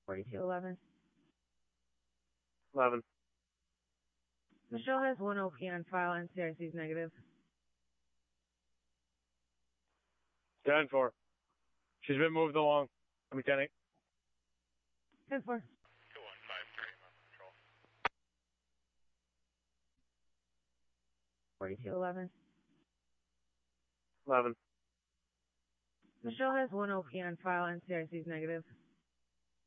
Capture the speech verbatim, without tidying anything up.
forty-two eleven. eleven. Michelle has one O P on file. N C I C is negative. ten four. She's been moved along. I mean, ten eight. ten four. two one five three, control. forty-two eleven. eleven. Michelle has one O P on file. N C I C is negative.